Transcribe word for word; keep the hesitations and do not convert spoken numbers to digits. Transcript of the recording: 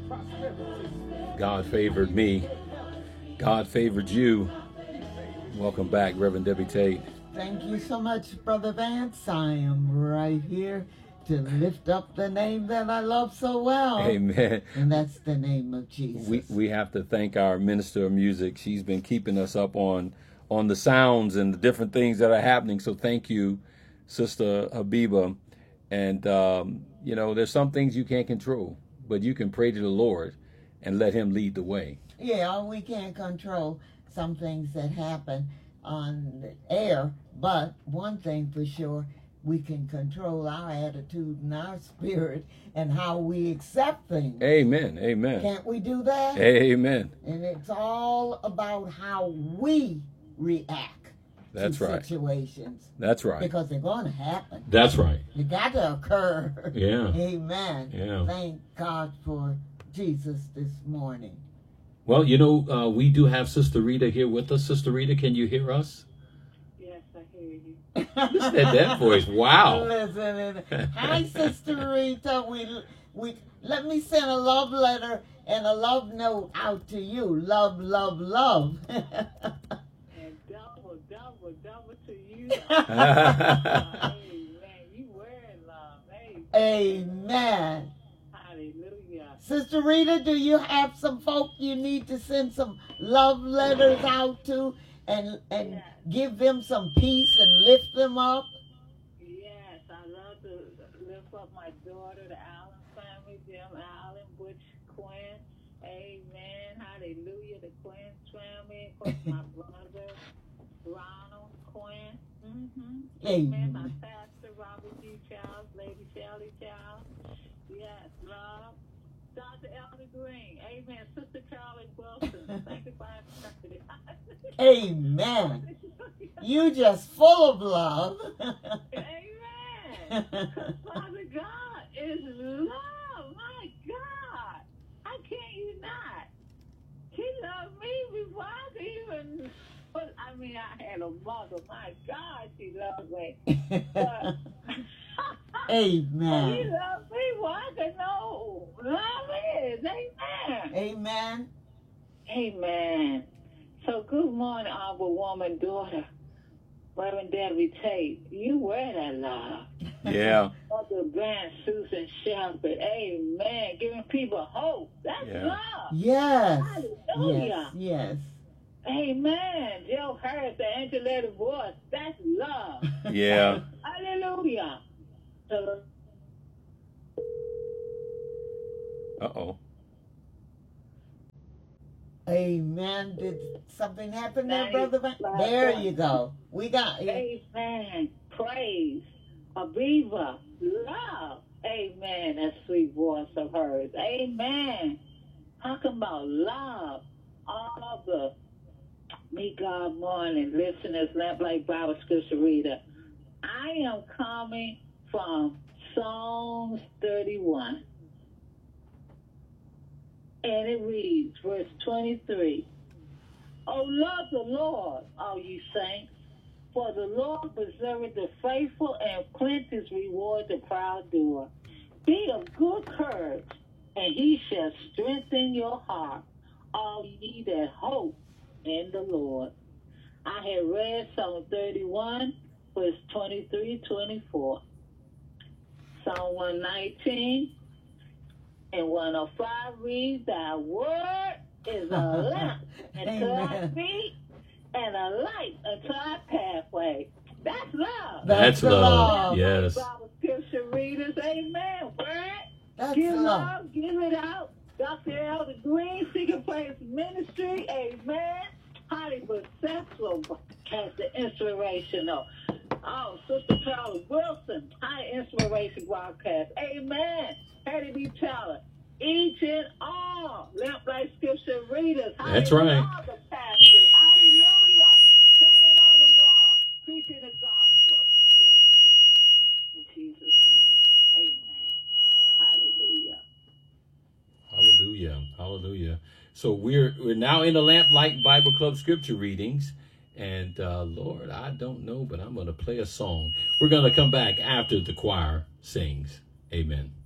God favored me. God favored you. Welcome back, Reverend Debbie Tate. Thank you so much, Brother Vance. I am right here to lift up the name that I love so well. Amen. And that's the name of Jesus. We we have to thank our minister of music. She's been keeping us up on on the sounds and the different things that are happening. So thank you, Sister Habiba. And, um, you know, there's some things you can't control, but you can pray to the Lord and let him lead the way. Yeah, we can't control some things that happen on the air, but one thing for sure, we can control our attitude and our spirit and how we accept things. Amen. Amen. Can't we do that? Amen. And it's all about how we react That's to right. situations. That's right. Because they're going to happen. That's right. They got to occur. Yeah. Amen. Yeah. Thank God for Jesus this morning. Well, you know, uh, we do have Sister Rita here with us. Sister Rita, can you hear us? Yes, I hear you. Listen at that voice. Wow. Listen, hi, Sister Rita. We, we, let me send a love letter and a love note out to you. Love, love, love. And double, double, double to you. Amen. You wearing love. Amen. Amen. Hallelujah. Sister Rita, do you have some folk you need to send some love letters out to and and Yes. give them some peace and lift them up? Yes, I love to lift up my daughter, the Allen family, Jim Allen, Butch Quinn. Amen. Hallelujah. The Quinn family. Of course, my brother, Ronald Quinn. Mm-hmm. Amen. My pastor, Robert G. Charles, Lady Shelley Charles. Yes, love. Doctor Elder Green. Amen. Sister Carolyn Wilson. Sanctified Saturday. Amen. You just full of love. Amen. Father God is love. My God. How can you not? He loved me before I could even. But, I mean, I had a mother. My God, she loved me. But, Amen. He loved me before I could know love is. Amen. Amen. Amen. So, good morning, honorable woman, daughter. Reverend Debbie Tate, you wear that love. Yeah. Mother Van Susan Shepherd, amen. Giving people hope. That's Yeah. love. Yes. Hallelujah. Yes. Yes. Amen. Joe Harris, the angelic voice. That's love. Yeah. Hallelujah. So, Uh-oh. Amen. Did something happen there, Thank Brother Van? God. There you go. We got you. amen. Praise. Aviva. Love. Amen. That sweet voice of hers. Amen. Talking about love. All the Me God morning listeners, Lamplight Bible Scripture reader. I am coming from Psalms thirty-one. And it reads, verse twenty-three. Oh, love the Lord, all you saints, for the Lord preserveth the faithful and plenteous reward the proud doer. Be of good courage, and he shall strengthen your heart, all ye that hope in the Lord. I had read Psalm thirty-one, verse twenty-three, twenty-four. Psalm one nineteen and one oh five reads, Thy word is a lamp unto our feet and a light unto our pathway. That's love. That's the love. Yes. Bible scripture readers, amen. Word. That's Give love. love, give it out. Doctor Elder Green, Secret Place Ministry, amen. Hollywood Central has the inspirational. Oh, Sister Carla Wilson, high inspiration broadcast, amen. Hattie B. Teller, each and all Lamplight Scripture readers. That's hallelujah, right. all the pastors, hallelujah. Standing on the wall, preaching the gospel. Bless you. In Jesus' name, amen. Hallelujah. Hallelujah. Hallelujah. So we're we're now in the Lamplight Bible Club scripture readings. And uh, Lord, I don't know, but I'm going to play a song. We're going to come back after the choir sings. Amen.